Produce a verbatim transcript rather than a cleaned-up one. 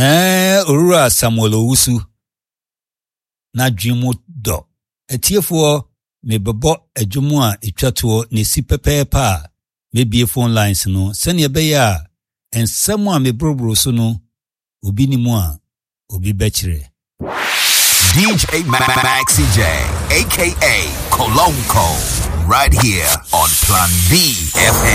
Eh, Owura Samuel Owusu. Na dwemu do. Etiefo me bebo adwumu a etwato ne si pepepa me bie phone lines no sene be ya ensem a me brobro so no obi ni mu a obi bekire. D J Maxi J, aka Colonco, right here on Plan B F M.